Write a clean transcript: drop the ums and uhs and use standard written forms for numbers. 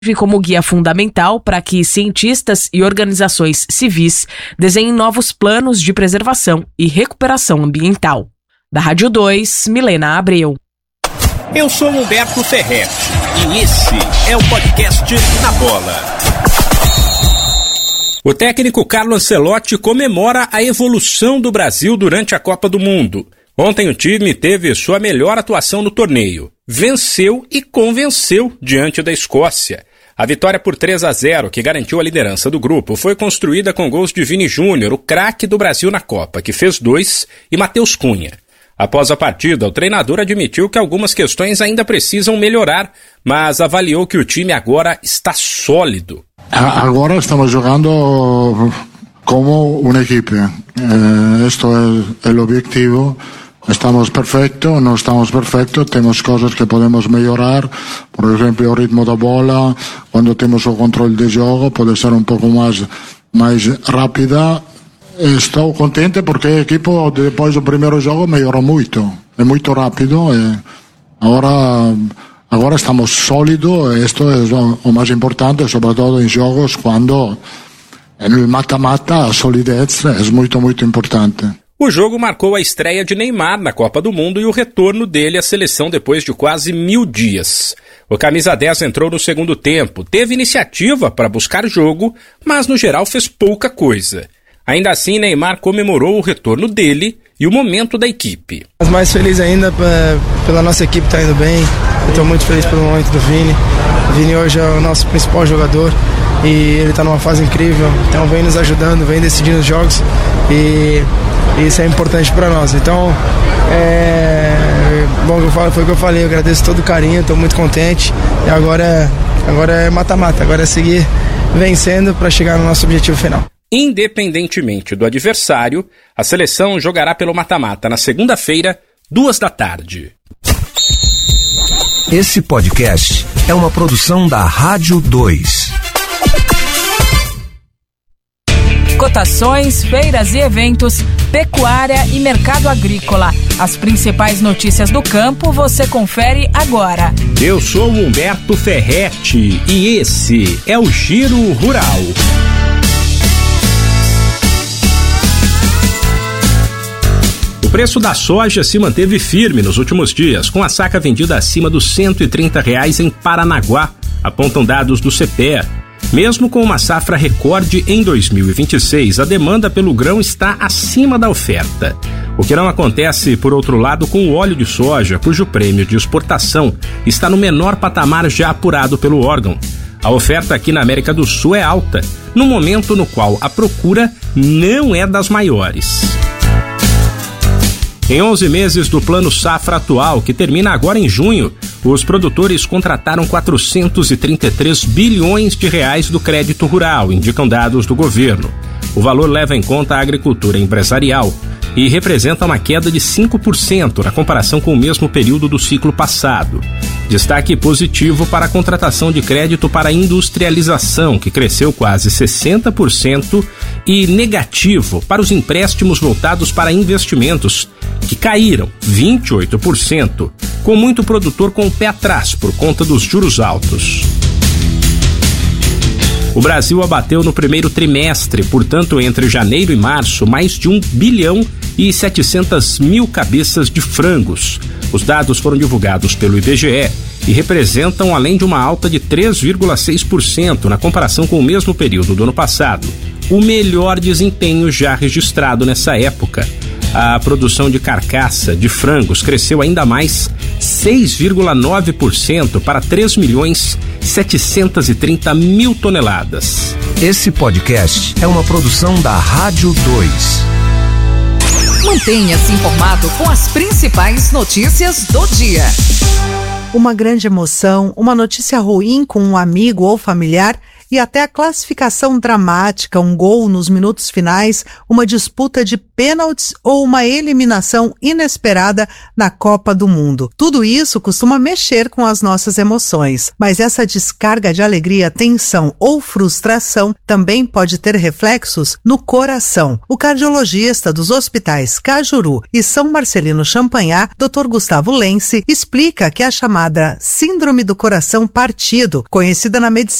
como guia fundamental para que cientistas e organizações civis desenhem novos planos de preservação e recuperação ambiental. Da Rádio 2, Milena Abreu. Eu sou Humberto Ferretti e esse é o podcast Na Bola. O técnico Carlo Ancelotti comemora a evolução do Brasil durante a Copa do Mundo. Ontem o time teve sua melhor atuação no torneio. Venceu e convenceu diante da Escócia. A vitória por 3-0, que garantiu a liderança do grupo, foi construída com gols de Vini Júnior, o craque do Brasil na Copa, que fez 2, e Matheus Cunha. Após a partida, o treinador admitiu que algumas questões ainda precisam melhorar, mas avaliou que o time agora está sólido. Agora estamos jogando como uma equipe. Este é o objetivo. Estamos perfectos, não estamos perfectos, temos coisas que podemos melhorar, por exemplo, o ritmo da bola, quando temos o controle de jogo, pode ser um pouco mais rápida. Estou contente porque a equipe, depois do primeiro jogo, melhorou muito, é muito rápido, agora estamos sólidos, isto é o mais importante, sobretudo em jogos, quando no mata-mata a solidez é muito, muito importante. O jogo marcou a estreia de Neymar na Copa do Mundo e o retorno dele à seleção depois de quase 1000 dias. O camisa 10 entrou no segundo tempo, teve iniciativa para buscar jogo, mas no geral fez pouca coisa. Ainda assim, Neymar comemorou o retorno dele e o momento da equipe. Mas mais feliz ainda pela nossa equipe estar indo bem. Eu estou muito feliz pelo momento do Vini. O Vini hoje é o nosso principal jogador e ele está numa fase incrível. Então vem nos ajudando, vem decidindo os jogos e isso é importante para nós. Então, foi o que eu falei, eu agradeço todo o carinho, estou muito contente. E agora é mata-mata, agora é seguir vencendo para chegar no nosso objetivo final. Independentemente do adversário, a seleção jogará pelo mata-mata na segunda-feira, 14h. Esse podcast é uma produção da Rádio 2. Cotações, feiras e eventos, pecuária e mercado agrícola. As principais notícias do campo você confere agora. Eu sou Humberto Ferretti e esse é o Giro Rural. O preço da soja se manteve firme nos últimos dias, com a saca vendida acima dos R$ 130 em Paranaguá, apontam dados do CPEA. Mesmo com uma safra recorde em 2026, a demanda pelo grão está acima da oferta. O que não acontece, por outro lado, com o óleo de soja, cujo prêmio de exportação está no menor patamar já apurado pelo órgão. A oferta aqui na América do Sul é alta, no momento no qual a procura não é das maiores. Em 11 meses do Plano Safra atual, que termina agora em junho, os produtores contrataram 433 bilhões de reais do crédito rural, indicam dados do governo. O valor leva em conta a agricultura empresarial e representa uma queda de 5% na comparação com o mesmo período do ciclo passado. Destaque positivo para a contratação de crédito para a industrialização, que cresceu quase 60%, e negativo para os empréstimos voltados para investimentos, que caíram 28%, com muito produtor com o pé atrás por conta dos juros altos. O Brasil abateu no primeiro trimestre, portanto, entre janeiro e março, mais de 1 bilhão e 700 mil cabeças de frangos. Os dados foram divulgados pelo IBGE e representam, além de uma alta de 3,6% na comparação com o mesmo período do ano passado, o melhor desempenho já registrado nessa época. A produção de carcaça de frangos cresceu ainda mais 6,9% para 3.730.000 toneladas. Esse podcast é uma produção da Rádio 2. Mantenha-se informado com as principais notícias do dia. Uma grande emoção, uma notícia ruim com um amigo ou familiar e até a classificação dramática, um gol nos minutos finais, uma disputa de pênaltis ou uma eliminação inesperada na Copa do Mundo. Tudo isso costuma mexer com as nossas emoções, mas essa descarga de alegria, tensão ou frustração também pode ter reflexos no coração. O cardiologista dos hospitais Cajuru e São Marcelino Champagnat, Dr. Gustavo Lense, explica que a chamada síndrome do coração partido, conhecida na medicina